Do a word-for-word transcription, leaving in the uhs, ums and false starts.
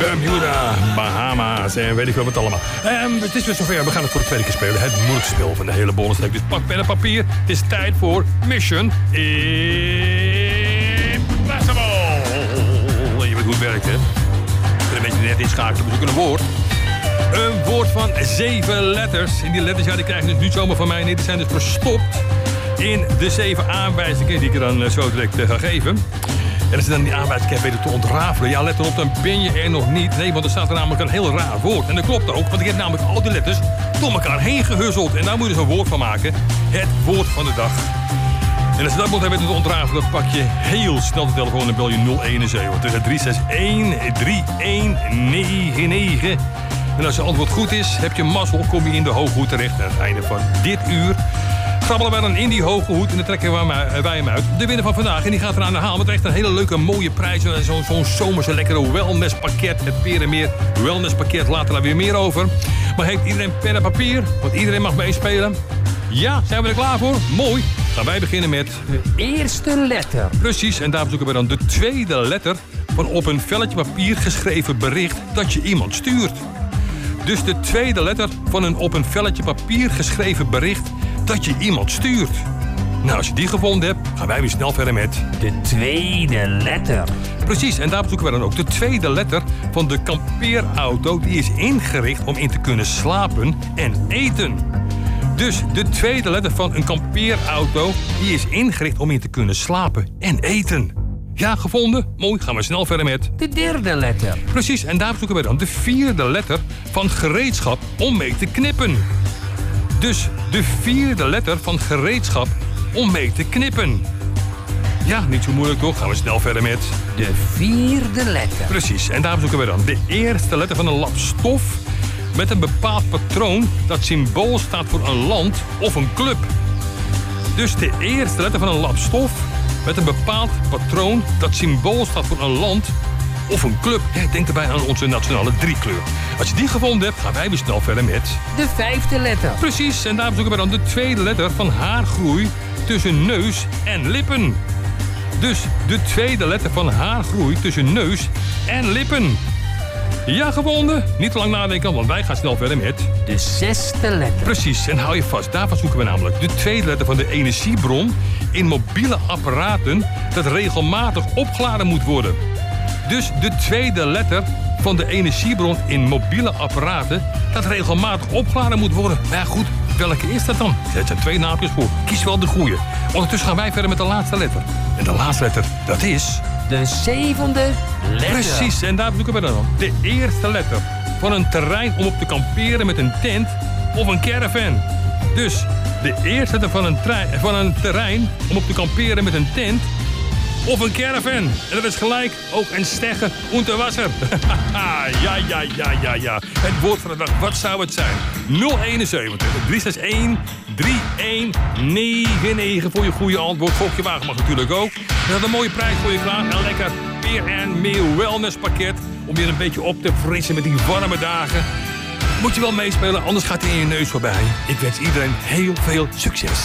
Bermuda, Bahama's en weet ik wel wat allemaal. Um, het is weer zover. We gaan het voor de tweede keer spelen. Het moeilijkste spel van de hele bonusstreek. Dus pak pen en papier. Het is tijd voor Mission Impossible. Je weet hoe het werkt, hè? Een beetje net inschakelen. We zoeken een woord. Een woord van zeven letters. En die letters, ja, die krijgen dus niet zomaar van mij. Nee, die zijn dus verstopt in de zeven aanwijzingen die ik er dan uh, zo direct uh, ga geven. En als je dan die aanwijzingen weten te ontrafelen, ja, let erop, dan ben je er nog niet. Nee, want er staat er namelijk een heel raar woord. En dat klopt ook, want ik heb namelijk al die letters door elkaar heen gehuzzeld. En daar moet je dus een woord van maken. Het woord van de dag. En als je dat moet hebben te ontrafelen, pak je heel snel de telefoon en bel je nul eenenzeventig tussen drie zes een drie een negen negen. En als je antwoord goed is, heb je mazzel, kom je in de hoge hoed terecht. En aan het einde van dit uur grabbelen wij dan in die hoge hoed en dan trekken wij hem uit. De winnaar van vandaag, en die gaat eraan de haal met echt een hele leuke mooie prijs. Zo'n zo'n zomerse lekkere wellnesspakket. Het Peer en Meer wellnesspakket, later daar weer meer over. Maar heeft iedereen pen en papier? Want iedereen mag meespelen. Ja, zijn we er klaar voor? Mooi. Gaan wij beginnen met de eerste letter. Precies, en daar zoeken we dan de tweede letter van op een velletje papier geschreven bericht dat je iemand stuurt. Dus de tweede letter van een op een velletje papier geschreven bericht dat je iemand stuurt. Nou, als je die gevonden hebt, gaan wij weer snel verder met de tweede letter. Precies, en daar zoeken we dan ook de tweede letter van de kampeerauto die is ingericht om in te kunnen slapen en eten. Dus de tweede letter van een kampeerauto die is ingericht om in te kunnen slapen en eten. Ja, gevonden? Mooi, gaan we snel verder met de derde letter. Precies, en daar zoeken we dan de vierde letter van gereedschap om mee te knippen. Dus de vierde letter van gereedschap om mee te knippen. Ja, niet zo moeilijk toch? Gaan we snel verder met de vierde letter. Precies, en daar zoeken we dan de eerste letter van een lap stof met een bepaald patroon dat symbool staat voor een land of een club. Dus de eerste letter van een lap stof met een bepaald patroon dat symbool staat voor een land of een club. Ja, denk erbij aan onze nationale driekleur. Als je die gevonden hebt, gaan wij weer snel verder met de vijfde letter. Precies, en daar zoeken we dan de tweede letter van haargroei tussen neus en lippen. Dus de tweede letter van haargroei tussen neus en lippen. Ja, gevonden. Niet te lang nadenken, want wij gaan snel verder met de zesde letter. Precies, en hou je vast. Daarvan zoeken we namelijk de tweede letter van de energiebron in mobiele apparaten dat regelmatig opgeladen moet worden. Dus de tweede letter van de energiebron in mobiele apparaten dat regelmatig opgeladen moet worden. Maar ja, goed, welke is dat dan? Het zijn twee naampjes voor. Kies wel de goede. Ondertussen gaan wij verder met de laatste letter. En de laatste letter, dat is de zevende letter. Precies, en daar zoeken we dan de eerste letter van een terrein om op te kamperen met een tent of een caravan. Dus de eerste letter van een, trein, van een terrein om op te kamperen met een tent of een caravan. En dat is gelijk ook een stegge unterwasser. ja, ja, ja, ja, ja. Het woord van de dag, wat zou het zijn? nul eenenzeventig drie zes een drie een negen negen voor je goede antwoord. Gokje wagen mag natuurlijk ook. Er had een mooie prijs voor je klaar. Een lekker Peer en Meer wellnesspakket om je een beetje op te frissen met die warme dagen. Moet je wel meespelen, anders gaat hij in je neus voorbij. Ik wens iedereen heel veel succes.